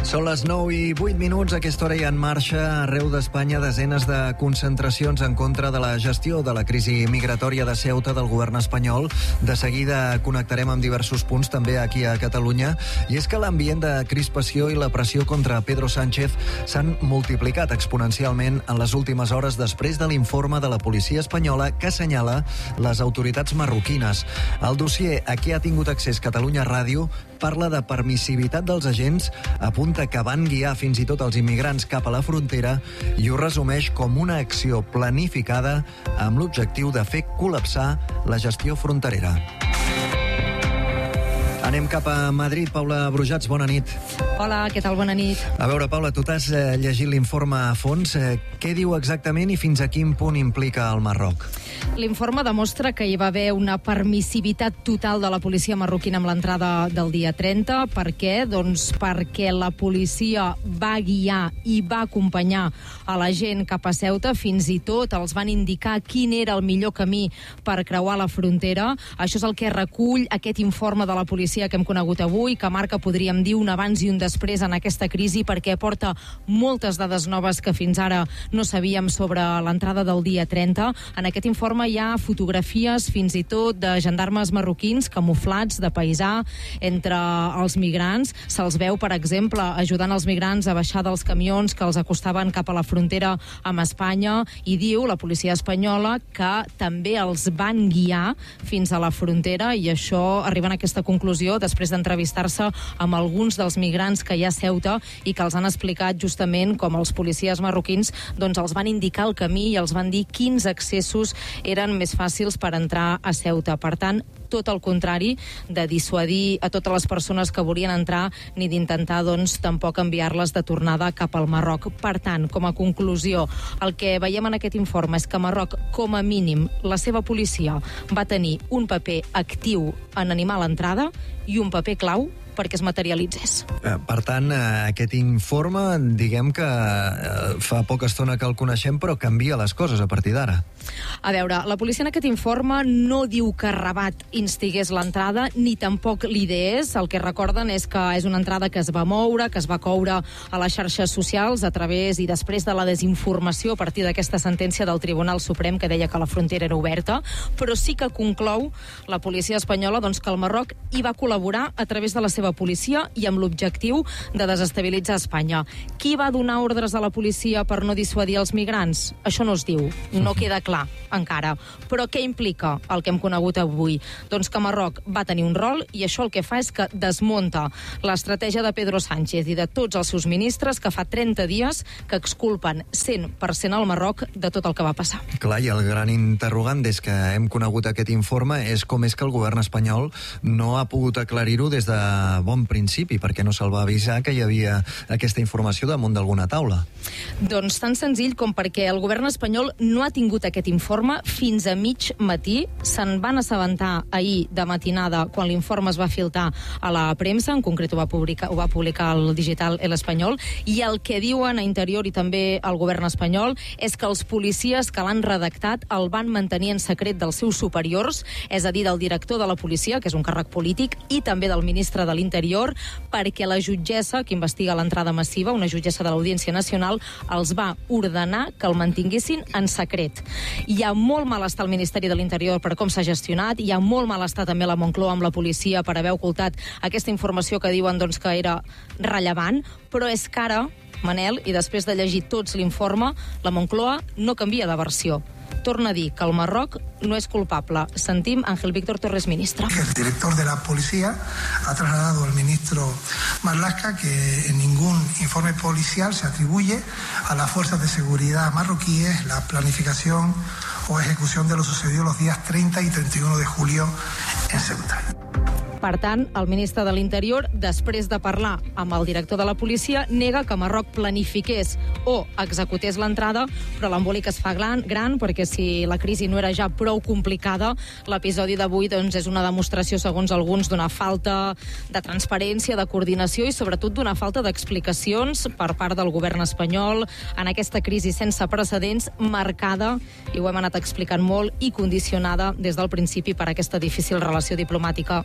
Són les 9 i 8 minuts. A aquesta hora hi ha en marxa arreu d'Espanya desenes de concentracions en contra de la gestió de la crisi migratòria de Ceuta del govern espanyol. De seguida connectarem amb diversos punts també aquí a Catalunya. I és que l'ambient de crispació i la pressió contra Pedro Sánchez s'han multiplicat exponencialment en les últimes hores després de l'informe de la policia espanyola que assenyala les autoritats marroquines. El dossier a què ha tingut accés Catalunya Ràdio parla de permissivitat dels agents, apunta que van guiar fins i tot els immigrants cap a la frontera i ho resumeix com una acció planificada amb l'objectiu de fer col·lapsar la gestió fronterera. Anem cap a Madrid. Paula Brujats, bona nit. Hola, què tal? Bona nit. A veure, Paula, tu t'has llegit l'informe a fons. Què diu exactament i fins a quin punt implica el Marroc? L'informe demostra que hi va haver una permissivitat total de la policia marroquina amb l'entrada del dia 30. Per què? Doncs perquè la policia va guiar i va acompanyar a la gent cap a Ceuta, fins i tot els van indicar quin era el millor camí per creuar la frontera. Això és el que recull aquest informe de la policia que hem conegut avui, que marca, podríem dir, un abans i un després en aquesta crisi, perquè aporta moltes dades noves que fins ara no sabíem sobre l'entrada del dia 30. En aquest informe hi ha fotografies fins i tot de gendarmes marroquins camuflats de paisà entre els migrants. Se'ls veu, per exemple, ajudant els migrants a baixar dels camions que els acostaven cap a la frontera amb Espanya, i diu la policia espanyola que també els van guiar fins a la frontera, i això arriben a aquesta conclusió després d'entrevistar-se amb alguns dels migrants que hi ha a Ceuta i que els han explicat justament com els policies marroquins doncs els van indicar el camí i els van dir quins accessos eren més fàcils per entrar a Ceuta. Per tant, tot el contrari de dissuadir a totes les persones que volien entrar, ni d'intentar doncs tampoc enviar-les de tornada cap al Marroc. Per tant, com a conclusió, el que veiem en aquest informe és que Marroc, com a mínim, la seva policia va tenir un paper actiu en animar l'entrada i un paper clau perquè es materialitzés. Per tant, aquest informe, diguem que fa poca estona que el coneixem, però canvia les coses a partir d'ara. A veure, la policia en aquest informe no diu que Rabat instigués l'entrada, ni tampoc l'ideés. El que recorden és que és una entrada que es va moure, que es va coure a les xarxes socials a través i després de la desinformació a partir d'aquesta sentència del Tribunal Suprem que deia que la frontera era oberta, però sí que conclou la policia espanyola doncs, que el Marroc hi va col·laborar a través de la seva policia i amb l'objectiu de desestabilitzar Espanya. Qui va donar ordres a la policia per no dissuadir els migrants? Això no es diu, no queda clar encara. Però què implica el que hem conegut avui? Doncs que Marroc va tenir un rol, i això el que fa és que desmunta l'estratègia de Pedro Sánchez i de tots els seus ministres que fa 30 dies que exculpen 100% al Marroc de tot el que va passar. Clar, i el gran interrogant des que hem conegut aquest informe és com és que el govern espanyol no ha pogut aclarir-ho des de bon principi, perquè no se'l va avisar que hi havia aquesta informació damunt d'alguna taula. Doncs tan senzill com perquè el govern espanyol no ha tingut aquest informe fins a mig matí. Se'n van assabentar ahir de matinada quan l'informe es va filtrar a la premsa, en concret ho va publicar el digital El Espanyol, i el que diuen a Interior i també al govern espanyol és que els policies que l'han redactat el van mantenir en secret dels seus superiors, és a dir, del director de la policia, que és un càrrec polític, i també del ministre de l'Interior, perquè la jutgessa que investiga l'entrada massiva, una jutgessa de l'Audiència Nacional, els va ordenar que el mantinguessin en secret. Hi ha molt malestar al Ministeri de l'Interior per com s'ha gestionat, hi ha molt malestar també a la Moncloa amb la policia per haver ocultat aquesta informació que diuen doncs, que era rellevant, però és que ara, Manel, i després de llegir tots l'informe, la Moncloa no canvia de versió. Torna a dir que el Marroc no és culpable. Sentim Ángel Víctor Torres, ministre. El director de la policía ha trasladado al ministro Marlaska que en ningún informe policial se atribuye a las fuerzas de seguridad marroquíes la planificación o ejecución de lo sucedido los días 30 y 31 de julio en Ceuta. Per tant, el ministre de l'Interior, després de parlar amb el director de la policia, nega que Marroc planifiqués o executés l'entrada, però l'embolic es fa gran perquè si la crisi no era ja prou complicada, l'episodi d'avui doncs, és una demostració, segons alguns, d'una falta de transparència, de coordinació i sobretot d'una falta d'explicacions per part del govern espanyol en aquesta crisi sense precedents, marcada, i ho hem anat explicant molt, i condicionada des del principi per aquesta difícil relació diplomàtica entre Espanya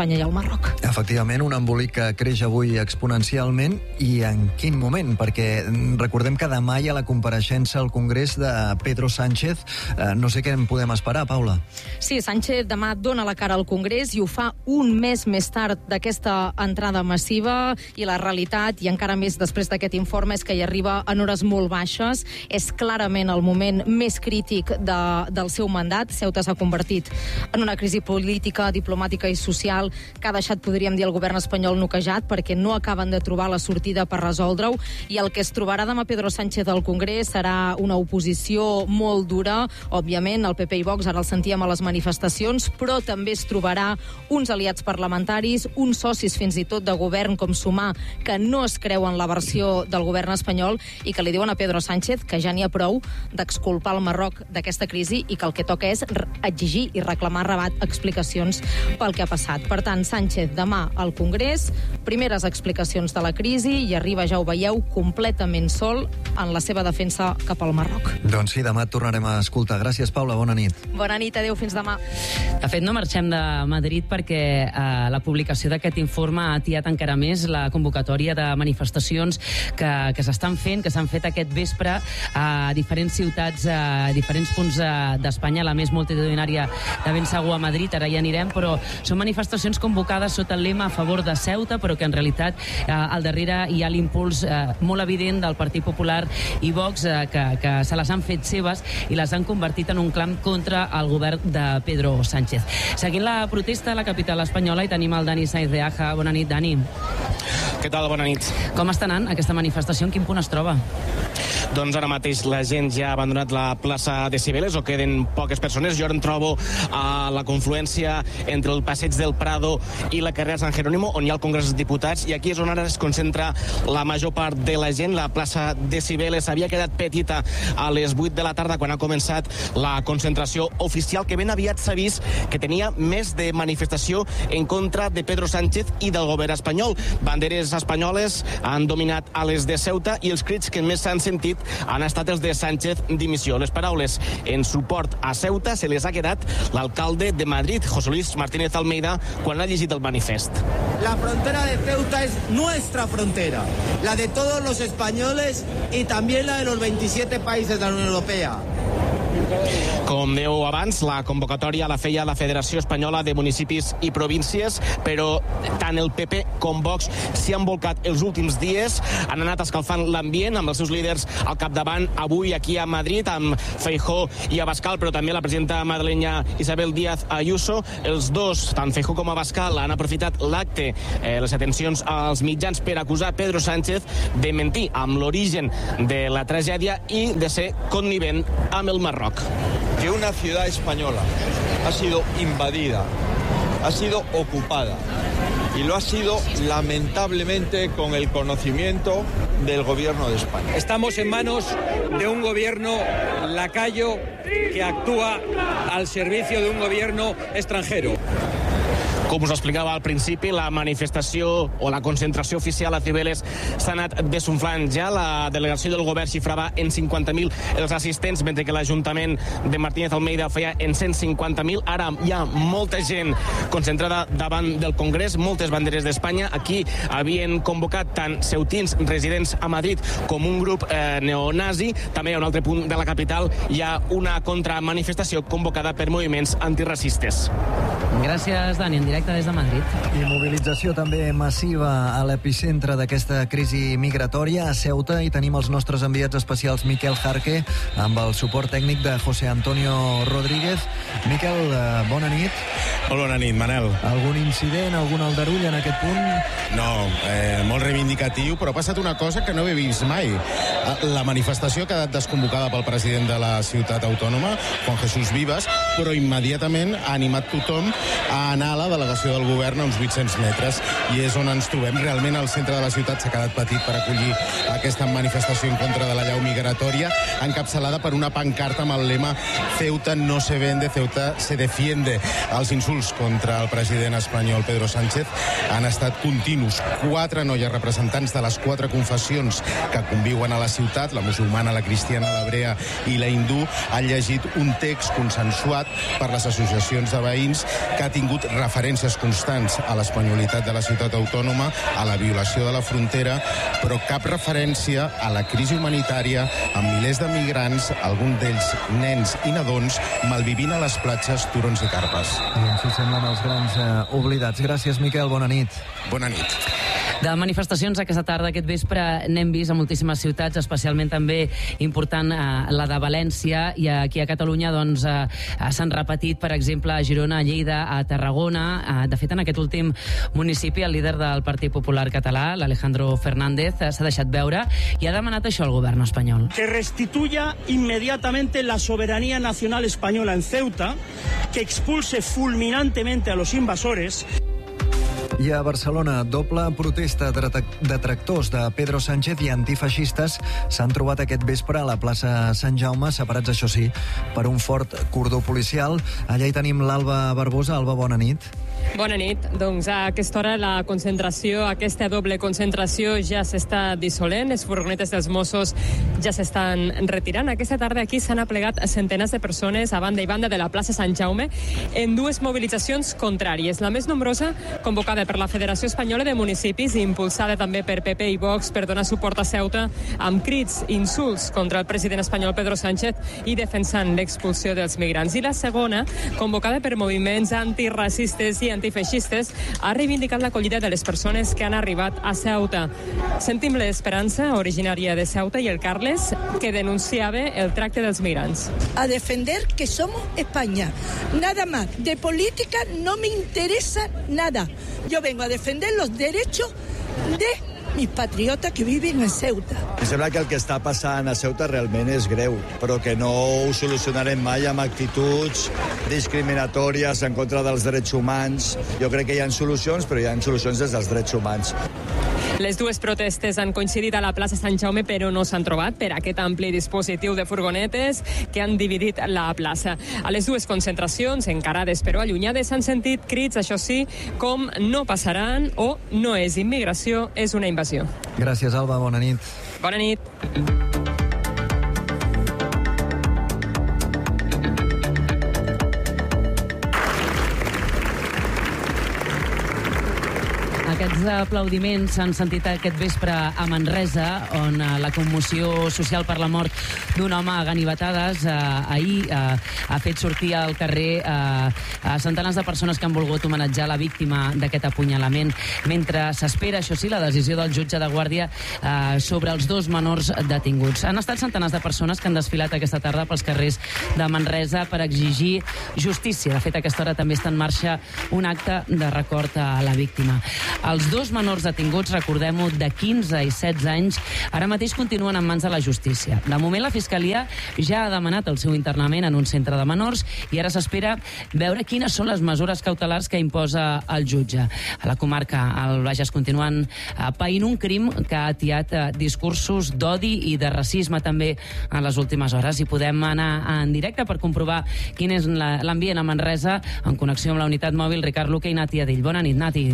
Espanya i el Marroc. Efectivament, un embolic que creix avui exponencialment, i en quin moment? Perquè recordem que demà hi ha la compareixença al Congrés de Pedro Sánchez. No sé què en podem esperar, Paula. Sí, Sánchez demà dona la cara al Congrés i ho fa un mes més tard d'aquesta entrada massiva, i la realitat, i encara més després d'aquest informe, és que hi arriba en hores molt baixes. És clarament el moment més crític del seu mandat. Ceuta s'ha convertit en una crisi política, diplomàtica i social que ha deixat, podríem dir, el govern espanyol noquejat, perquè no acaben de trobar la sortida per resoldre-ho, i el que es trobarà demà Pedro Sánchez al Congrés serà una oposició molt dura. Òbviament, el PP i Vox, ara el sentíem a les manifestacions, però també es trobarà uns aliats parlamentaris, uns socis fins i tot de govern com Sumar, que no es creuen la versió del govern espanyol i que li diuen a Pedro Sánchez que ja n'hi ha prou d'exculpar el Marroc d'aquesta crisi i que el que toca és exigir i reclamar explicacions pel que ha passat. Per tant, Sánchez demà al Congrés, primeres explicacions de la crisi, i arriba, ja ho veieu, completament sol en la seva defensa cap al Marroc. Doncs sí, demà et tornarem a escoltar. Gràcies, Paula, bona nit. Bona nit, adeu, fins demà. De fet, no marxem de Madrid perquè la publicació d'aquest informe ha atiat encara més la convocatòria de manifestacions que s'estan fent, que s'han fet aquest vespre a diferents ciutats, a diferents punts d'Espanya, la més multitudinària de ben segur a Madrid, ara hi anirem, però són manifestacions convocades sota el lema a favor de Ceuta, però que en realitat al darrere hi ha l'impuls molt evident del Partit Popular i Vox, que se les han fet seves i les han convertit en un clam contra el govern de Pedro Sánchez. Seguint la protesta a la capital espanyola hi tenim el Dani Sainz de Aja. Bona nit, Dani. Què tal? Bona nit. Com està anant aquesta manifestació? En quin punt es troba? Doncs ara mateix la gent ja ha abandonat la plaça de Cibeles, o queden poques persones. Jo ara em trobo a la confluència entre el passeig del Prado i la carrera San Jerónimo, on hi ha el Congrés dels Diputats, i aquí és on ara es concentra la major part de la gent. La plaça de Cibeles havia quedat petita a les 8 de la tarda quan ha començat la concentració oficial, que ben aviat s'ha vist que tenia més de manifestació en contra de Pedro Sánchez i del govern espanyol. Banderes espanyoles han dominat a les de Ceuta i els crits que més s'han sentit han estat els de Sánchez dimissió. Les paraules en suport a Ceuta se les ha quedat l'alcalde de Madrid, José Luis Martínez Almeida, quan ha llegit el manifest. La frontera de Ceuta es nuestra frontera, la de todos los españoles y también la de los 27 países de la Unión Europea. Com dèieu abans, la convocatòria la feia la Federació Espanyola de Municipis i Províncies, però tant el PP com Vox s'hi han volcat els últims dies, han anat escalfant l'ambient amb els seus líders al capdavant avui aquí a Madrid, amb Feijóo i Abascal, però també la presidenta madrilenya Isabel Díaz Ayuso. Els dos, tant Feijóo com Abascal, han aprofitat l'acte, les atencions als mitjans, per acusar Pedro Sánchez de mentir amb l'origen de la tragèdia i de ser connivent amb el Marroc. Que una ciudad española ha sido invadida, ha sido ocupada, y lo ha sido lamentablemente con el conocimiento del gobierno de España. Estamos en manos de un gobierno lacayo que actúa al servicio de un gobierno extranjero. Com us explicava al principi, la manifestació o la concentració oficial a Cibeles s'ha anat desunflant ja. La delegació del govern xifrava en 50.000 els assistents, mentre que l'Ajuntament de Martínez Almeida feia en 150.000. Ara hi ha molta gent concentrada davant del Congrés, moltes banderes d'Espanya. Aquí havien convocat tant ceutins residents a Madrid com un grup neonazi. També a un altre punt de la capital hi ha una contramanifestació convocada per moviments antiracistes. Gràcies, Dani, en directe des de Madrid. I mobilització també massiva a l'epicentre d'aquesta crisi migratòria, a Ceuta, i tenim els nostres enviats especials Miquel Jarque amb el suport tècnic de José Antonio Rodríguez. Miquel, bona nit. Molt bona nit, Manel. Algun incident, algun aldarull en aquest punt? No, molt reivindicatiu, però ha passat una cosa que no he vist mai. La manifestació ha quedat desconvocada pel president de la ciutat autònoma, Juan Jesús Vivas, però immediatament ha animat tothom a anar a la delegació del govern a uns 800 metres, i és on ens trobem. Realment el centre de la ciutat s'ha quedat petit per acollir aquesta manifestació en contra de la llau migratòria, encapçalada per una pancarta amb el lema Ceuta no se vende, Ceuta se defiende. Els insults contra el president espanyol Pedro Sánchez han estat continus. 4 noies representants de les 4 confessions que conviuen a la ciutat, la musulmana, la cristiana, l'hebrea i la hindú, han llegit un text consensuat per les associacions de veïns que ha tingut referències constants a l'espanyolitat de la ciutat autònoma, a la violació de la frontera, però cap referència a la crisi humanitària amb milers de migrants, alguns d'ells nens i nadons, malvivint a les platges, turons i carpes. I ens hi semblen els grans oblidats. Gràcies, Miquel. Bona nit. Bona nit. De manifestacions aquesta tarda, aquest vespre, n'hem vist a moltíssimes ciutats, especialment també important la de València, i aquí a Catalunya doncs, s'han repetit, per exemple, a Girona, a Lleida, a Tarragona. De fet, en aquest últim municipi, el líder del Partit Popular català, l'Alejandro Fernández, s'ha deixat veure i ha demanat això al govern espanyol. Que restituya inmediatamente la soberanía nacional española en Ceuta, que expulse fulminantemente a los invasores. I a Barcelona, doble protesta de tractors de Pedro Sánchez i antifeixistes s'han trobat aquest vespre a la plaça Sant Jaume, separats, això sí, per un fort cordó policial. Allà hi tenim l'Alba Barbosa. Alba, bona nit. Bona nit. Doncs a aquesta hora la concentració, aquesta doble concentració ja s'està dissolent. Les furgonetes dels Mossos ja s'estan retirant. Aquesta tarda aquí s'han aplegat centenars de persones a banda i banda de la plaça Sant Jaume en dues mobilitzacions contràries. La més nombrosa, convocada per la Federació Espanyola de Municipis i impulsada també per PP i Vox per donar suport a Ceuta, amb crits i insults contra el president espanyol Pedro Sánchez i defensant l'expulsió dels migrants. I la segona, convocada per moviments antiracistes i antifeixistes, ha reivindicat l'acollida de les persones que han arribat a Ceuta. Sentim l'Esperança, originària de Ceuta, i el Carles, que denunciava el tracte dels migrants. A defender que somos España. Nada más. De política no me interesa nada. Yo vengo a defender los derechos de mis patriotes que viven en Ceuta. Em sembla que el que està passant a Ceuta realment és greu, però que no ho solucionarem mai amb actituds discriminatòries en contra dels drets humans. Jo crec que hi ha solucions, però hi ha solucions des dels drets humans. Les dues protestes han coincidit a la plaça Sant Jaume, però no s'han trobat per aquest ampli dispositiu de furgonetes que han dividit la plaça. A les dues concentracions, encarades però allunyades, s'han sentit crits, això sí, com no passaran o no és immigració, és una invasió. Gràcies, Alba. Bona nit. Bona nit. Aquests aplaudiments s'han sentit aquest vespre a Manresa, on la commoció social per la mort d'un home a ganivetades ahir ha fet sortir al carrer a centenars de persones que han volgut homenatjar la víctima d'aquest apunyalament, mentre s'espera, això sí, la decisió del jutge de guàrdia sobre els dos menors detinguts. Han estat centenars de persones que han desfilat aquesta tarda pels carrers de Manresa per exigir justícia. De fet, a aquesta hora també està en marxa un acte de record a la víctima. Els dos menors detinguts, recordem-ho, de 15 i 16 anys, ara mateix continuen en mans de la justícia. De moment, la Fiscalia ja ha demanat el seu internament en un centre de menors i ara s'espera veure quines són les mesures cautelars que imposa el jutge. A la comarca, al Bages, continuen paint un crim que ha atiat discursos d'odi i de racisme també en les últimes hores. I podem anar en directe per comprovar quin és l'ambient a Manresa, en connexió amb la unitat mòbil Ricard Luque i Nati Adell. Bona nit, Nati.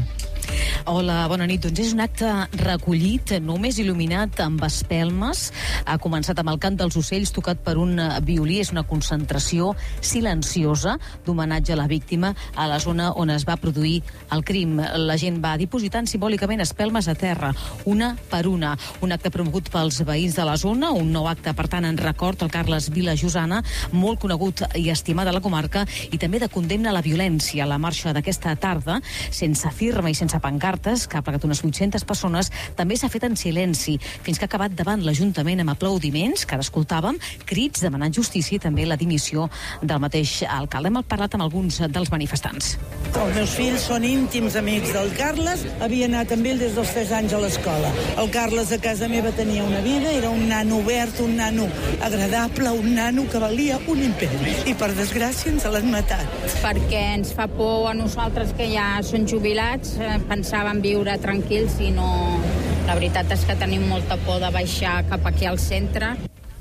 Hola, bona nit. Doncs és un acte recollit, només il·luminat amb espelmes. Ha començat amb el cant dels ocells tocat per un violí. És una concentració silenciosa d'homenatge a la víctima a la zona on es va produir el crim. La gent va dipositant simbòlicament espelmes a terra, una per una. Un acte promogut pels veïns de la zona, un nou acte, per tant, en record al Carles Vila Josana, molt conegut i estimat a la comarca, i també de condemna a la violència. La marxa d'aquesta tarda, sense firma i sense pancartes, que ha plegat unes 800 persones, també s'ha fet en silenci, fins que ha acabat davant l'Ajuntament amb aplaudiments, que ara escoltàvem, crits demanant justícia i també la dimissió del mateix alcalde. Hem parlat amb alguns dels manifestants. Els meus fills són íntims amics del Carles, havia anat amb ell des dels 3 anys a l'escola. El Carles a casa meva tenia una vida, era un nano obert, un nano agradable, un nano que valia un imperi. I per desgràcia ens l'han matat. Perquè ens fa por a nosaltres que ja són jubilats, pensàvem viure tranquils i no... La veritat és que tenim molta por de baixar cap aquí al centre.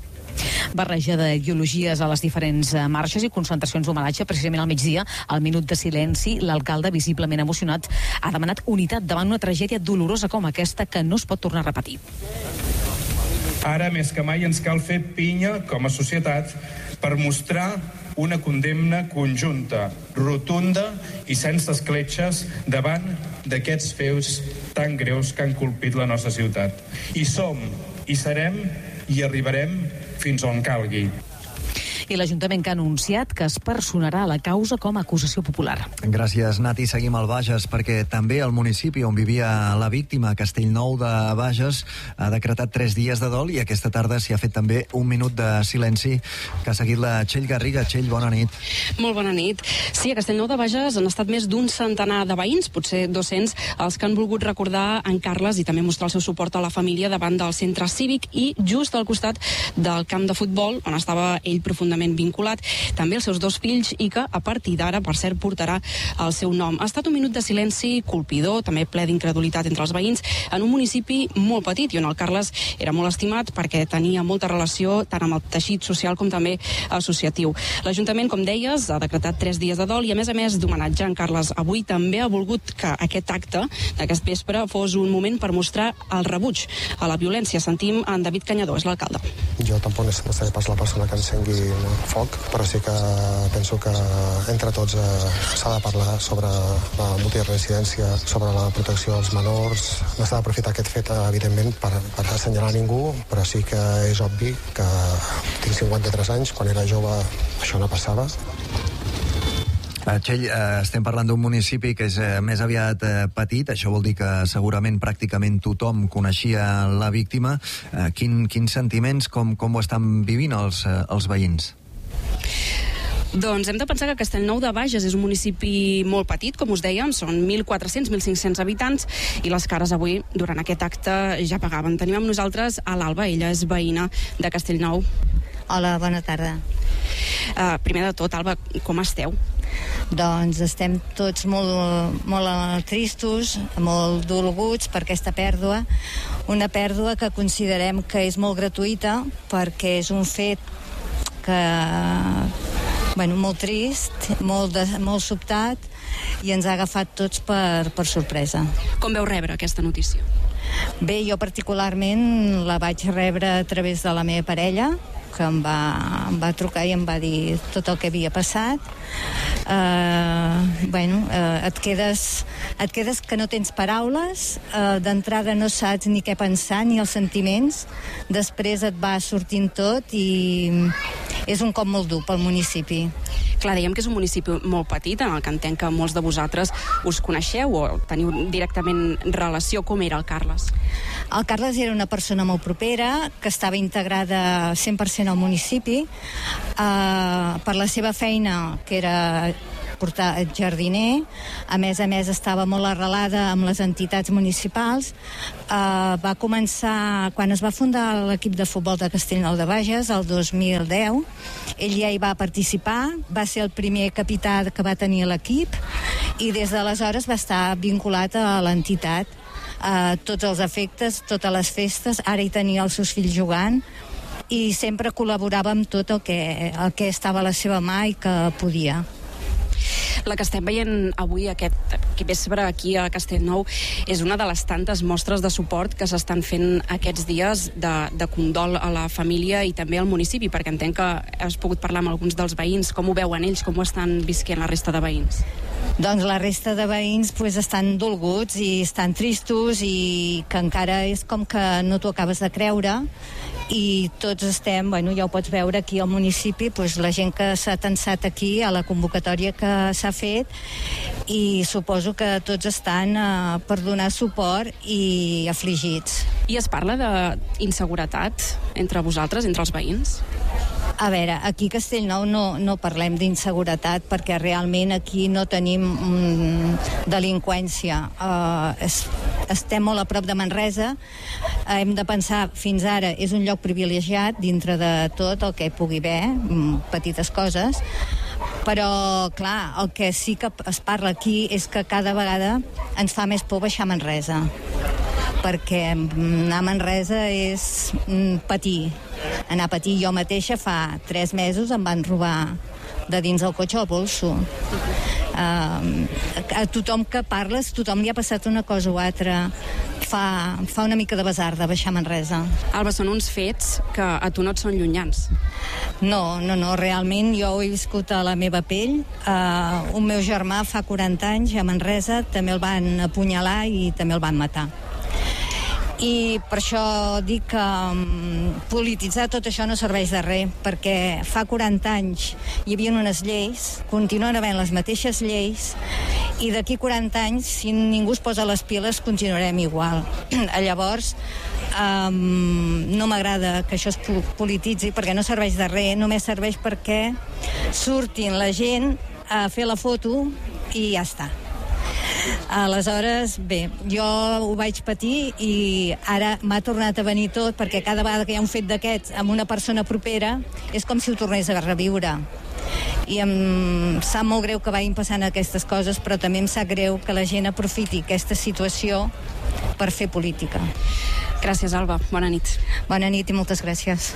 Barreja d'ideologies a les diferents marxes i concentracions d'homenatge. Precisament al migdia, al minut de silenci, l'alcalde, visiblement emocionat, ha demanat unitat davant una tragèdia dolorosa com aquesta que no es pot tornar a repetir. Ara, més que mai, ens cal fer pinya com a societat per mostrar una condemna conjunta, rotunda i sense escletxes davant d'aquests fets tan greus que han colpit la nostra ciutat. I som, i serem, i arribarem fins on calgui. I l'Ajuntament que ha anunciat que es personarà a la causa com a acusació popular. Gràcies, Nati. Seguim al Bages, perquè també el municipi on vivia la víctima, Castellnou de Bages, ha decretat 3 dies de dol i aquesta tarda s'hi ha fet també un minut de silenci que ha seguit la Txell Garriga. Txell, bona nit. Molt bona nit. Sí, a Castellnou de Bages han estat més d'un centenar de veïns, potser 200, els que han volgut recordar en Carles i també mostrar el seu suport a la família davant del centre cívic i just al costat del camp de futbol on estava ell profundament vinculat, també els seus 2 fills i que a partir d'ara, per cert, portarà el seu nom. Ha estat un minut de silenci colpidor, també ple d'incredulitat entre els veïns, en un municipi molt petit i on el Carles era molt estimat perquè tenia molta relació tant amb el teixit social com també associatiu. L'Ajuntament, com deies, ha decretat 3 dies de dol i a més d'homenatjar en Carles avui també ha volgut que aquest acte d'aquest vespre fos un moment per mostrar el rebuig a la violència. Sentim en David Canyador, és l'alcalde. Jo tampoc no seré pas la persona que encengui foc, però sí que penso que entre tots s'ha de parlar sobre la multireincidència, sobre la protecció dels menors. No s'ha d'aprofitar aquest fet, evidentment, per assenyalar ningú, però sí que és obvi que tinc 53 anys, quan era jove això no passava. Txell, estem parlant d'un municipi que és més aviat petit, això vol dir que segurament pràcticament tothom coneixia la víctima. Quins sentiments, com ho estan vivint els veïns? Doncs hem de pensar que Castellnou de Bages és un municipi molt petit, com us dèiem, són 1.400-1.500 habitants i les cares avui, durant aquest acte, ja pagaven. Tenim amb nosaltres a l'Alba, ella és veïna de Castellnou. Hola, bona tarda. Primer de tot, Alba, com esteu? Doncs estem tots molt tristos, molt dolguts per aquesta pèrdua, una pèrdua que considerem que és molt gratuïta perquè és un fet que, molt trist, molt sobtat i ens ha agafat tots per sorpresa. Com veu rebre aquesta notícia? Bé, jo particularment la vaig rebre a través de la meva parella, que em va trucar i em va dir tot el que havia passat. Et quedes que no tens paraules, d'entrada no saps ni què pensar ni els sentiments, després et va sortint tot i és un cop molt dur pel municipi. Clar, dèiem que és un municipi molt petit, en el que entenc que molts de vosaltres us coneixeu o teniu directament relació. Com era el Carles? El Carles era una persona molt propera, que estava integrada 100% al municipi, per la seva feina, que era portar jardiner, a més estava molt arrelada amb les entitats municipals. Va començar, quan es va fundar l'equip de futbol de Castellnou de Bages, el 2010, ell ja hi va participar, va ser el primer capità que va tenir l'equip i des d'aleshores va estar vinculat a l'entitat. Tots els efectes, totes les festes, ara hi tenia els seus fills jugant i sempre col·laborava amb tot el que estava a la seva mà i que podia. La que estem veient avui aquest vespre aquí a Castellnou és una de les tantes mostres de suport que s'estan fent aquests dies de condol a la família i també al municipi, perquè entenc que has pogut parlar amb alguns dels veïns. Com ho veuen ells? Com ho estan visquent la resta de veïns? Doncs la resta de veïns estan dolguts i estan tristos i que encara és com que no t'ho acabes de creure i tots estem, ja ho pots veure aquí al municipi, la gent que s'ha tensat aquí a la convocatòria que s'ha fet i suposo que tots estan per donar suport i afligits. I es parla d'inseguretat entre vosaltres, entre els veïns? A veure, aquí a Castellnou no parlem d'inseguretat perquè realment aquí no tenim delinqüència. Estem molt a prop de Manresa, hem de pensar, fins ara és un lloc privilegiat dintre de tot el que hi pugui haver, petites coses, però clar, el que sí que es parla aquí és que cada vegada ens fa més por baixar a Manresa, perquè anar a Manresa és patir. Anar a patir. Jo mateixa fa 3 mesos em van robar de dins del cotxe el bolso. A tothom que parles, tothom li ha passat una cosa o altra. fa una mica de basarda baixar a Manresa. Alba, són uns fets que a tu no et són llunyans. No, realment jo ho he viscut a la meva pell. Un meu germà fa 40 anys a Manresa també el van apunyalar i també el van matar. I per això dic que polititzar tot això no serveix de res, perquè fa 40 anys hi havia unes lleis, continuen havent les mateixes lleis, i d'aquí 40 anys, si ningú es posa les piles, continuarem igual. Llavors, no m'agrada que això es polititzi, perquè no serveix de res, només serveix perquè surtin la gent a fer la foto i ja està. Aleshores, bé, jo ho vaig patir i ara m'ha tornat a venir tot, perquè cada vegada que hi ha un fet d'aquests amb una persona propera és com si ho tornés a reviure. I em sap molt greu que vagin passant aquestes coses, però també em sap greu que la gent aprofiti aquesta situació per fer política. Gràcies, Alba. Bona nit. Bona nit i moltes gràcies.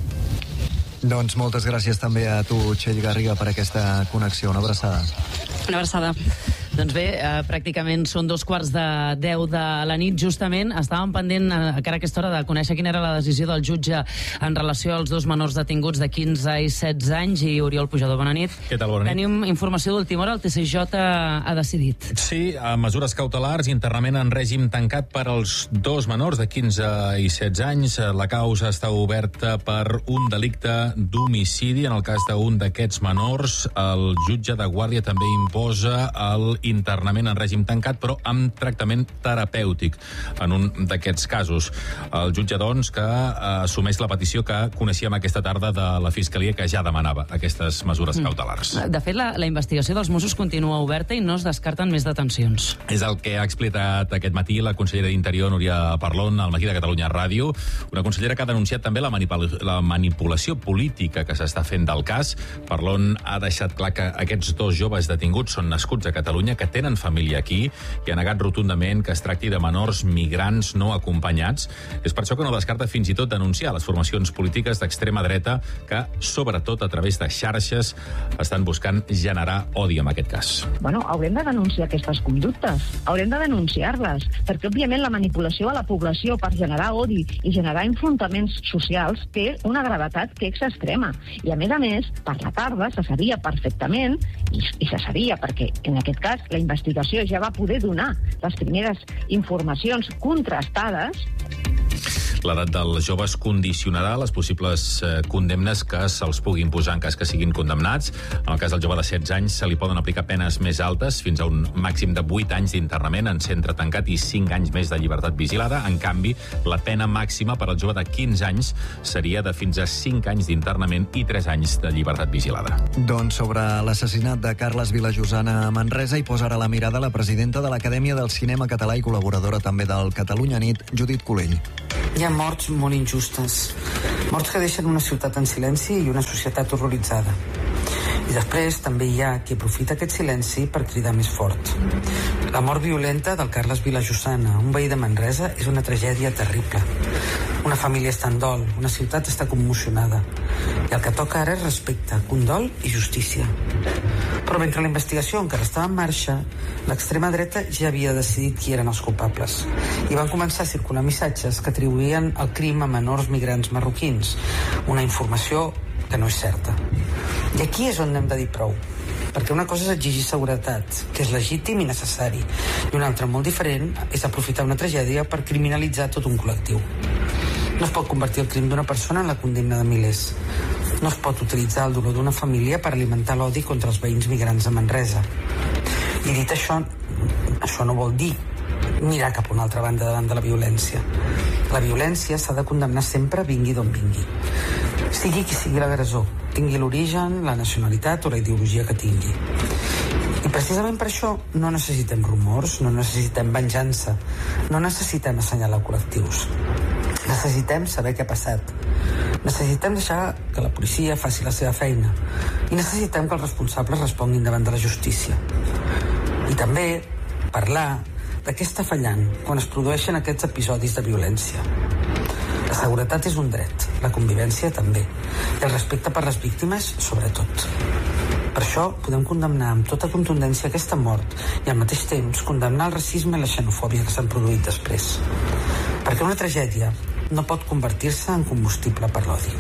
Doncs moltes gràcies també a tu, Txell Garriga, per aquesta connexió. Una abraçada. Una abraçada. Doncs bé, pràcticament són 2:45 de la nit. Justament estàvem pendent encara a aquesta hora de conèixer quina era la decisió del jutge en relació als dos menors detinguts de 15 i 16 anys. I Oriol Pujador, bona nit. Què tal, bona nit? Tenim informació d'última hora, el TSJ ha decidit. Sí, mesures cautelars i internament en règim tancat per als dos menors de 15 i 16 anys. La causa està oberta per un delicte d'homicidi. En el cas d'un d'aquests menors, el jutge de guàrdia també imposa el internament en règim tancat, però amb tractament terapèutic en un d'aquests casos. El jutge, doncs, que assumeix la petició que coneixíem aquesta tarda de la Fiscalia, que ja demanava aquestes mesures cautelars. De fet, la investigació dels Mossos continua oberta i no es descarten més detencions. És el que ha explicat aquest matí la consellera d'Interior, Núria Parlon, al Matí de Catalunya Ràdio, una consellera que ha denunciat també la manipulació política que s'està fent del cas. Parlon ha deixat clar que aquests dos joves detinguts són nascuts a Catalunya, que tenen família aquí, i ha negat rotundament que es tracti de menors migrants no acompanyats. És per això que no descarta fins i tot denunciar les formacions polítiques d'extrema dreta que, sobretot a través de xarxes, estan buscant generar odi en aquest cas. Bueno, haurem de denunciar aquestes conductes, haurem de denunciar-les, perquè òbviament la manipulació a la població per generar odi i generar enfrontaments socials té una gravetat que és extrema. I a més, per la tarda se sabia perfectament, i se sabia perquè en aquest cas la investigació ja va poder donar les primeres informacions contrastades. L'edat dels joves condicionarà les possibles condemnes que se'ls puguin posar en cas que siguin condemnats. En el cas del jove de 16 anys se li poden aplicar penes més altes, fins a un màxim de 8 anys d'internament en centre tancat i 5 anys més de llibertat vigilada. En canvi, la pena màxima per al jove de 15 anys seria de fins a 5 anys d'internament i 3 anys de llibertat vigilada. Doncs sobre l'assassinat de Carles Vilajosana a Manresa hi posa ara la mirada la presidenta de l'Acadèmia del Cinema Català i col·laboradora també del Catalunya Nit, Judit Colell. Hi ha morts molt injustes, morts que deixen una ciutat en silenci i una societat horroritzada. I després també hi ha qui aprofita aquest silenci per cridar més fort. La mort violenta del Carles Vilajosana, un veí de Manresa, és una tragèdia terrible. Una família està en dol, una ciutat està commocionada. I el que toca ara és respecte, condol i justícia. Però mentre la investigació encara estava en marxa, l'extrema dreta ja havia decidit qui eren els culpables. I van començar a circular missatges que atribuïen el crim a menors migrants marroquins, una informació que no és certa. I aquí és on hem de dir prou. Perquè una cosa és exigir seguretat, que és legítim i necessari, i una altra, molt diferent, és aprofitar una tragèdia per criminalitzar tot un col·lectiu. No es pot convertir el crim d'una persona en la condemna de milers. No es pot utilitzar el dolor d'una família per alimentar l'odi contra els veïns migrants de Manresa. I dit això, això no vol dir mirar cap a una altra banda davant de la violència. La violència s'ha de condemnar sempre, vingui d'on vingui. Sigui qui sigui l'agressor, tingui l'origen, la nacionalitat o la ideologia que tingui. I precisament per això no necessitem rumors, no necessitem venjança, no necessitem assenyalar col·lectius. Necessitem saber què ha passat. Necessitem deixar que la policia faci la seva feina. I necessitem que els responsables responguin davant de la justícia. I també parlar de què està fallant quan es produeixen aquests episodis de violència. La seguretat és un dret, la convivència també, i el respecte per les víctimes, sobretot. Per això podem condemnar amb tota contundència aquesta mort i al mateix temps condemnar el racisme i la xenofòbia que s'han produït després. Perquè una tragèdia no pot convertir-se en combustible per l'odi.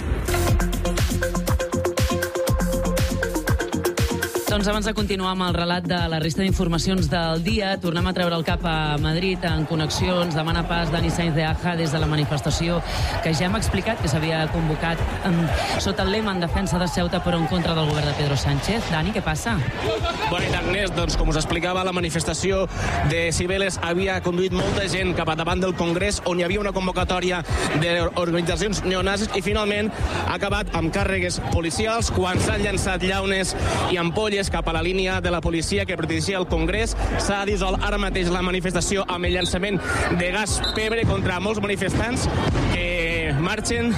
Doncs abans de continuar amb el relat de la resta d'informacions del dia, tornem a treure el cap a Madrid en connexions. Demana pas Dani Sainz de Aja des de la manifestació que ja hem explicat que s'havia convocat sota el lema en defensa de Ceuta però en contra del govern de Pedro Sánchez. Dani, què passa? Bona nit, Agnès. Doncs com us explicava, la manifestació de Cibeles havia conduït molta gent cap a davant del Congrés on hi havia una convocatòria d'organitzacions neonazis i finalment ha acabat amb càrregues policials quan s'han llançat llaunes i ampolles cap a la línia de la policia que protegia el Congrés. S'ha dissolt ara mateix la manifestació amb el llançament de gas pebre contra molts manifestants que marxen.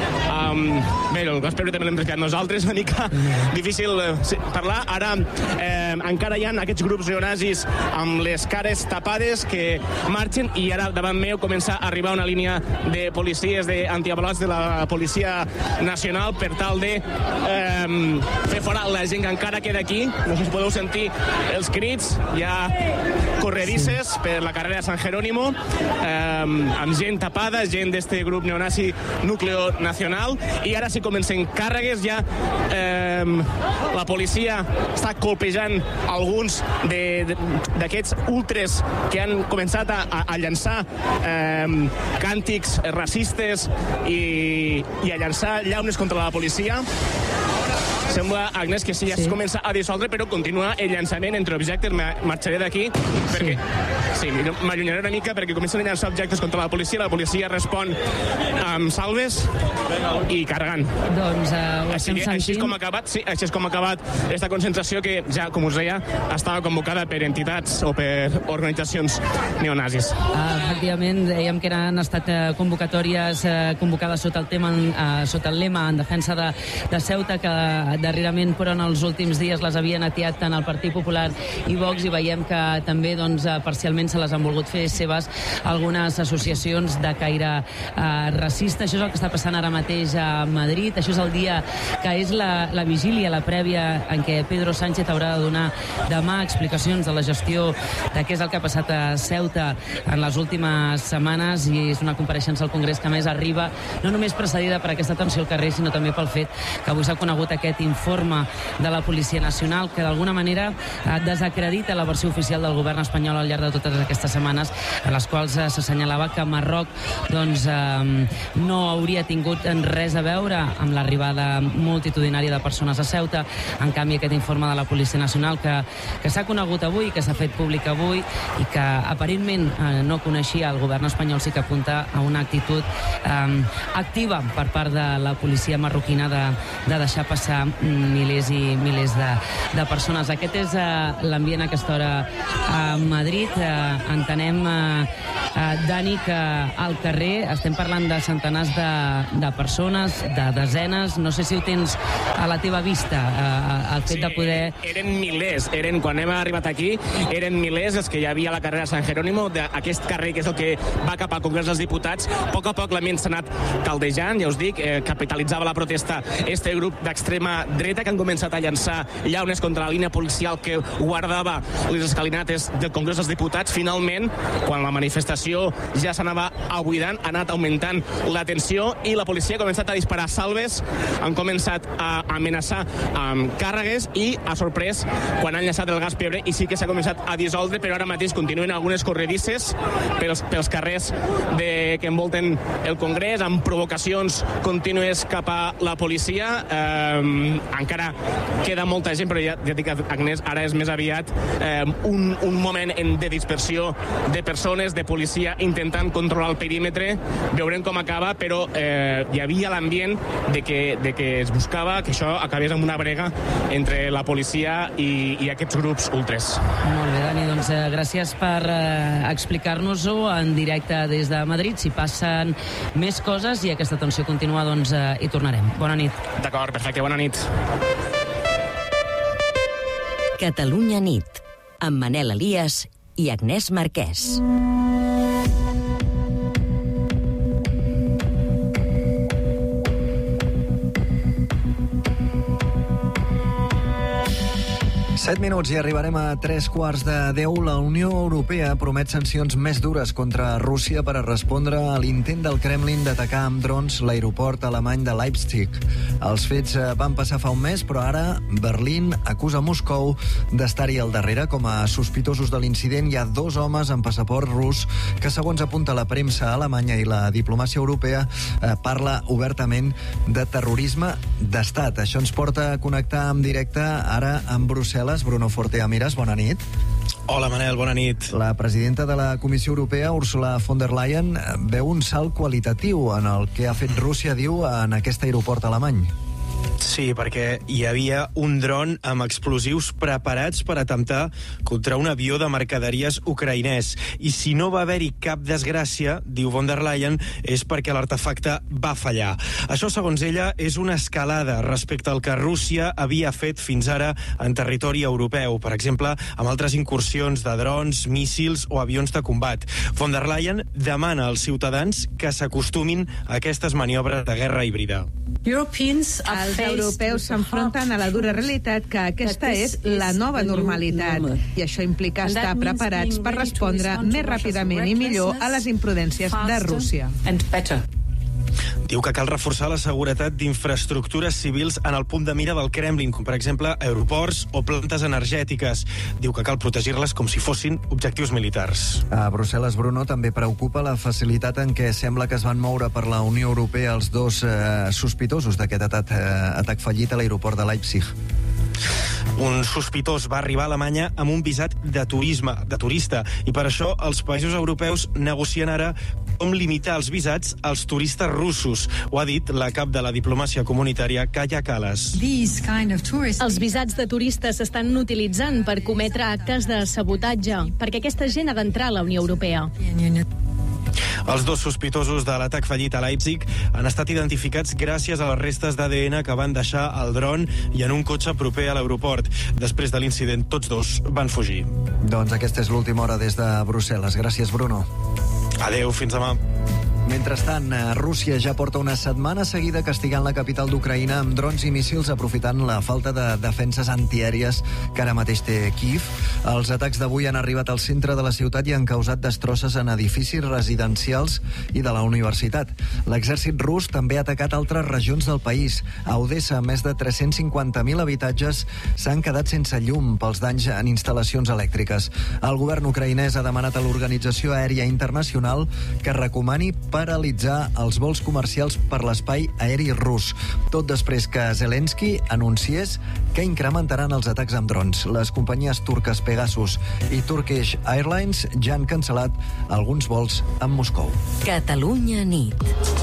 Bé, el gas pebre també l'hem rescat nosaltres, una mica difícil parlar. Ara encara hi ha aquests grups neonazis amb les cares tapades que marxen i ara davant meu comença a arribar una línia de policies antiavalots de la Policia Nacional per tal de fer fora la gent que encara queda aquí. No sé si podeu sentir els crits. Hi ha corredisses per la carrera de San Jerónimo amb gent tapada, gent d'este grup neonazi Núcleo Nacional, i ara sí comencen càrregues. Ja la policia està colpejant alguns d'aquests ultres que han començat a llançar càntics racistes i a llançar llaunes contra la policia. Sembla, Agnès, que sí, ja es comença a dissoldre, però continua el llançament entre objectes. Marxaré d'aquí perquè... Sí, m'allunyaré una mica perquè comencen a llançar objectes contra la policia respon amb salves i carregant. Doncs ho estem sentint. Així és com ha acabat aquesta concentració que ja, com us deia, estava convocada per entitats o per organitzacions neonazis. Efectivament, dèiem que han estat convocatòries convocades sota el lema en defensa de Ceuta, que darrerament, però en els últims dies les havien atiat tant el Partit Popular i Vox, i veiem que també parcialment se les han volgut fer seves algunes associacions de caire racista. Això és el que està passant ara mateix a Madrid. Això és el dia que és la vigília, la prèvia en què Pedro Sánchez haurà de donar demà explicacions de la gestió de què és el que ha passat a Ceuta en les últimes setmanes, i és una compareixença al Congrés que a més arriba no només precedida per aquesta tensió al carrer, sinó també pel fet que avui s'ha conegut aquest informe de la Policia Nacional que d'alguna manera desacredita la versió oficial del govern espanyol al llarg de totes aquestes setmanes, en les quals s'assenyalava que Marroc no hauria tingut res a veure amb l'arribada multitudinària de persones a Ceuta. En canvi, aquest informe de la Policia Nacional que s'ha conegut avui, que s'ha fet públic avui i que aparentment no coneixia el govern espanyol, sí que apunta a una actitud activa per part de la policia marroquina de deixar passar milers i milers de persones. Aquest és l'ambient a aquesta hora a Madrid. Entenem, Dani, que al carrer estem parlant de centenars de persones, de desenes. No sé si ho tens a la teva vista, el fet de poder... Eren milers, quan hem arribat aquí, eren milers els que hi havia a la carrera San Jerónimo, d'aquest carrer que és el que va cap al Congrés dels Diputats. A poc l'ambient s'ha anat caldejant, ja us dic, capitalitzava la protesta este grup d'extrema dreta que han començat a llançar llaunes contra la línia policial que guardava les escalinates del Congrés dels Diputats. Finalment, quan la manifestació ja s'anava abuidant, ha anat augmentant la tensió i la policia ha començat a disparar salves, han començat a amenaçar amb càrregues i ha sorprès quan han llançat el gas pebre i sí que s'ha començat a dissoldre, però ara mateix continuen algunes corredisses pels carrers que envolten el Congrés, amb provocacions contínues cap a la policia. Encara queda molta gent, però ja dic, Agnès, ara és més aviat un moment de dispersió de persones, de policia intentant controlar el perímetre. Veurem com acaba, però hi havia l'ambient de que es buscava que això acabés amb una brega entre la policia i aquests grups ultres. Molt bé, Dani, doncs gràcies per explicar-nos-ho en directe des de Madrid. Si passen més coses i aquesta tensió continua, doncs hi tornarem. Bona nit. D'acord, perfecte, bona nit. Catalunya nit, amb Manel Elias i Agnès Marquès. 7 minuts i arribarem a 3:15. La Unió Europea promet sancions més dures contra Rússia per a respondre a l'intent del Kremlin d'atacar amb drons l'aeroport alemany de Leipzig. Els fets van passar fa un mes, però ara Berlín acusa Moscou d'estar-hi al darrere. Com a sospitosos de l'incident hi ha 2 homes amb passaport rus que, segons apunta la premsa alemanya i la diplomàcia europea, parla obertament de terrorisme d'estat. Això ens porta a connectar en directe ara amb Brussel·les. Bruno Fortea Miras, bona nit. Hola, Manel, bona nit. La presidenta de la Comissió Europea, Ursula von der Leyen, veu un salt qualitatiu en el que ha fet Rússia, diu, en aquest aeroport alemany. Sí, perquè hi havia un dron amb explosius preparats per atemptar contra un avió de mercaderies ucraïnès. I si no va haver-hi cap desgràcia, diu von der Leyen, és perquè l'artefacte va fallar. Això, segons ella, és una escalada respecte al que Rússia havia fet fins ara en territori europeu, per exemple, amb altres incursions de drons, míssils o avions de combat. Von der Leyen demana als ciutadans que s'acostumin a aquestes maniobres de guerra híbrida. Els europeus s'enfronten a la dura realitat que aquesta és la nova normalitat, i això implica estar preparats per respondre més ràpidament i millor a les imprudències de Rússia. Diu que cal reforçar la seguretat d'infraestructures civils en el punt de mira del Kremlin, com per exemple aeroports o plantes energètiques. Diu que cal protegir-les com si fossin objectius militars. A Brussel·les, Bruno, també preocupa la facilitat en què sembla que es van moure per la Unió Europea els 2 sospitosos d'aquest atac fallit a l'aeroport de Leipzig. Un sospitós va arribar a Alemanya amb un visat de turista, i per això els països europeus negocien ara com limitar els visats als turistes russos. Ho ha dit la cap de la diplomàcia comunitària, Kaja Kallas. Els visats de turistes s'estan utilitzant per cometre actes de sabotatge, perquè aquesta gent ha d'entrar a la Unió Europea. Els 2 sospitosos de l'atac fallit a Leipzig han estat identificats gràcies a les restes d'ADN que van deixar al dron i en un cotxe proper a l'aeroport. Després de l'incident, tots 2 van fugir. Doncs aquesta és l'última hora des de Brussel·les. Gràcies, Bruno. Adéu, fins demà. Mentrestant, Rússia ja porta una setmana seguida castigant la capital d'Ucraïna amb drons i míssils, aprofitant la falta de defenses antiaèries que ara mateix té Kyiv. Els atacs d'avui han arribat al centre de la ciutat i han causat destrosses en edificis residencials i de la universitat. L'exèrcit rus també ha atacat altres regions del país. A Odessa, més de 350.000 habitatges s'han quedat sense llum pels danys en instal·lacions elèctriques. El govern ucraïnès ha demanat a l'Organització Aèria Internacional que recomani paralitzar els vols comercials per l'espai aeri rus, tot després que Zelensky anunciés que incrementaran els atacs amb drons. Les companyies turques Pegasus i Turkish Airlines ja han cancel·lat alguns vols amb Moscou. Catalunya nit.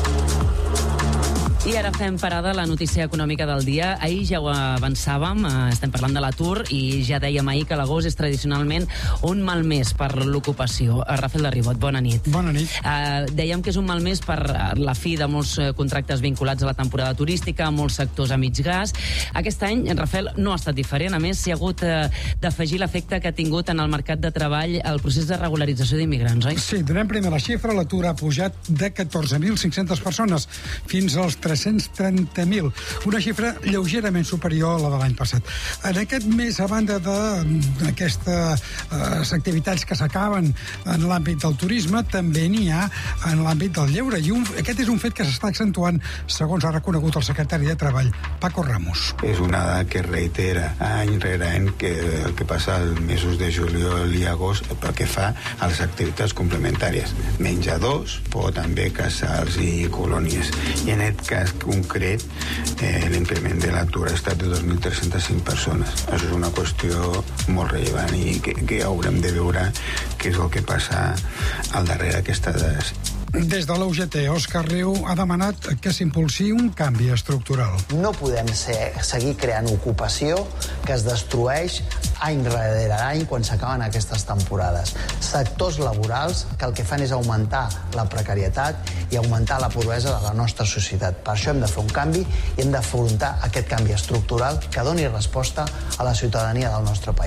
I ara fem parada a la notícia econòmica del dia. Ahir ja ho avançàvem, estem parlant de l'atur, i ja dèiem ahir que l'agost és tradicionalment un mal mes per l'ocupació. Rafael de Ribot, bona nit. Bona nit. Dèiem que és un mal mes per la fi de molts contractes vinculats a la temporada turística, molts sectors a mig gas. Aquest any, Rafael, no ha estat diferent. A més, s'hi ha hagut d'afegir l'efecte que ha tingut en el mercat de treball el procés de regularització d'immigrants, oi? Sí, donem primer la xifra. L'atur ha pujat de 14.500 persones fins als 330.000, una xifra lleugerament superior a la de l'any passat. En aquest mes, a banda d'aquestes activitats que s'acaben en l'àmbit del turisme, també n'hi ha en l'àmbit del lleure, i aquest és un fet que s'està accentuant, segons ha reconegut el secretari de Treball, Paco Ramos. És una dada que reitera any rere any que el que passa els mesos de juliol i agost pel que fa a les activitats complementàries. Menjadors, però també casals i colònies. I en aquest cas concret, l'increment de l'atur ha estat de 2.305 persones. Això és una qüestió molt rellevant i que haurem de veure què és el que passa al darrere d'aquestes dades. Des de la UGT, Òscar Riu ha demanat que s'impulsi un canvi estructural. No podem seguir creant ocupació que es destrueix any rere any quan s'acaben aquestes temporades. Sectors laborals que el que fan és augmentar la precarietat i augmentar la pobresa de la nostra societat. Per això hem de fer un canvi i hem d'afrontar aquest canvi estructural que doni resposta a la ciutadania del nostre país.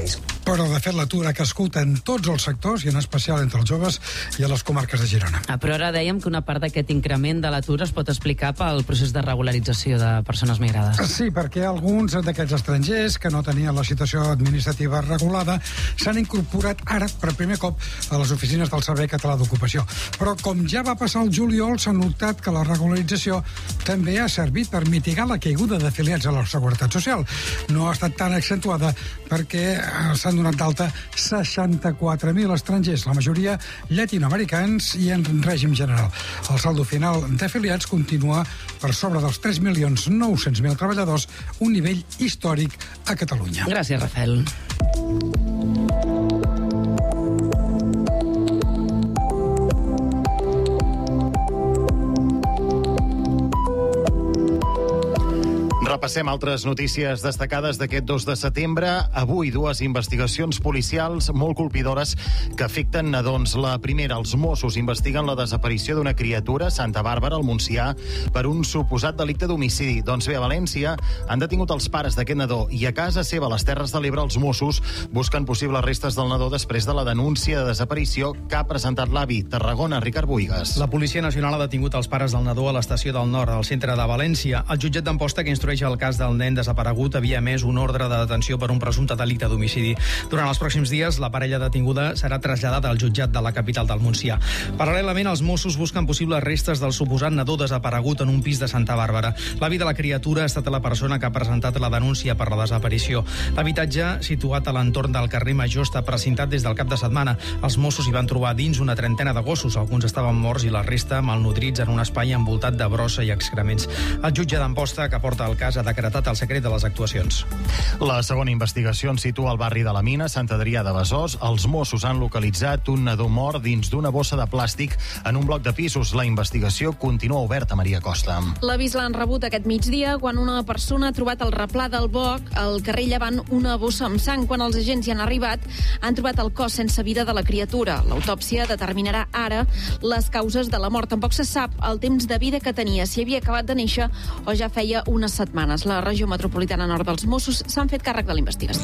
Però, de fet, l'atur ha crescut en tots els sectors i en especial entre els joves i a les comarques de Girona. Però ara dèiem que una part d'aquest increment de l'atur es pot explicar pel procés de regularització de persones migrades. Sí, perquè alguns d'aquests estrangers que no tenien la situació administrativa regulada s'han incorporat ara, per primer cop, a les oficines del Servei Català d'Ocupació. Però, com ja va passar el juliol, s'ha notat que la regularització també ha servit per mitigar la caiguda d'afiliats a la Seguretat Social. No ha estat tan accentuada perquè s'han donat d'alta 64.000 estrangers, la majoria llatinoamericans i en règim general. El saldo final d'afiliats continua per sobre dels 3.900.000 treballadors, un nivell històric a Catalunya. Gràcies, Rafael. Repassem altres notícies destacades d'aquest 2 de setembre. Avui, 2 investigacions policials molt colpidores que afecten nadons. La primera, els Mossos investiguen la desaparició d'una criatura a Santa Bàrbara, al Montsià, per un suposat delicte d'homicidi. Doncs bé, a València han detingut els pares d'aquest nadó i a casa seva, a les Terres de l'Ebre, els Mossos busquen possibles restes del nadó després de la denúncia de desaparició que ha presentat l'avi. Tarragona, Ricard Buigas. La Policia Nacional ha detingut els pares del nadó a l'estació del Nord, al centre de València. El jutjat d'Amposta, que instrueix el cas del nen desaparegut, havia emès un ordre de detenció per un presumpte delicte d'homicidi. Durant els pròxims dies, la parella detinguda serà traslladada al jutjat de la capital del Montsià. Paral·lelament, els Mossos busquen possibles restes del suposat nadó desaparegut en un pis de Santa Bàrbara. L'avi de la criatura ha estat la persona que ha presentat la denúncia per la desaparició. L'habitatge, situat a l'entorn del carrer Major, està precintat des del cap de setmana. Els Mossos hi van trobar dins una trentena de gossos. Alguns estaven morts i la resta malnutrits en un espai envoltat de brossa i excrements. El jutge d'Amposta, que porta el cas, ha decretat el secret de les actuacions. La segona investigació ens situa al barri de la Mina, Sant Adrià de Besòs. Els Mossos han localitzat un nadó mort dins d'una bossa de plàstic en un bloc de pisos. La investigació continua oberta, Maria Costa. L'avís l'han rebut aquest migdia quan una persona ha trobat al replà del Boc, al carrer Llevant, una bossa amb sang. Quan els agents hi han arribat, han trobat el cos sense vida de la criatura. L'autòpsia determinarà ara les causes de la mort. Tampoc se sap el temps de vida que tenia, si havia acabat de néixer o ja feia unes setmanes. La regió metropolitana nord dels Mossos s'han fet càrrec de la investigació.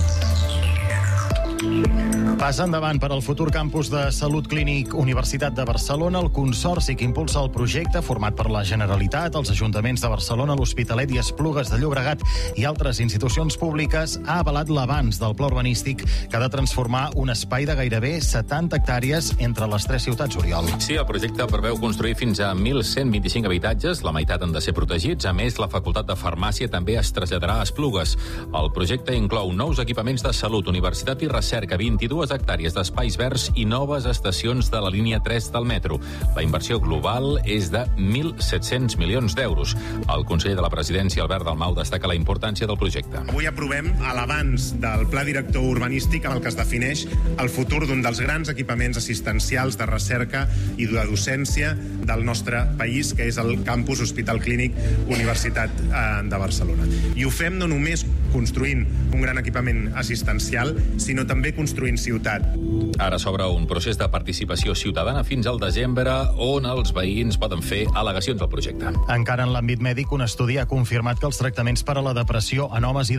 Pas endavant per al futur campus de Salut Clínic Universitat de Barcelona. El consorci que impulsa el projecte, format per la Generalitat, els ajuntaments de Barcelona, l'Hospitalet i Esplugues de Llobregat i altres institucions públiques, ha avalat l'avanç del pla urbanístic que ha de transformar un espai de gairebé 70 hectàrees entre les 3 ciutats, Oriol. Sí, el projecte preveu construir fins a 1.125 habitatges, la meitat han de ser protegits. A més, la Facultat de Farmàcia també es traslladarà a Esplugues. El projecte inclou nous equipaments de salut, universitat i recerca, 22 hectàrees d'espais verds i noves estacions de la línia 3 del metro. La inversió global és de 1.700 milions d'euros. El conseller de la Presidència, Albert Dalmau, destaca la importància del projecte. Avui aprovem l'avanç del pla director urbanístic en el que es defineix el futur d'un dels grans equipaments assistencials de recerca i de docència del nostre país, que és el campus Hospital Clínic Universitat de Barcelona. I ho fem no només construint un gran equipament assistencial, sinó també construint ciutat. Ara s'obre un procés de participació ciutadana fins al desembre on els veïns poden fer al·legacions al projecte. Encara en l'àmbit mèdic, un estudi ha confirmat que els tractaments per a la depressió en homes i